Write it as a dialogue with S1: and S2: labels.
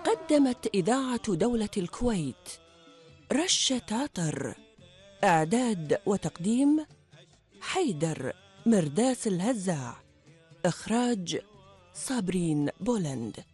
S1: قدمت إذاعة دولة الكويت رشة عطر. إعداد وتقديم حيدر مرداس الهزاع. إخراج صابرين بولند.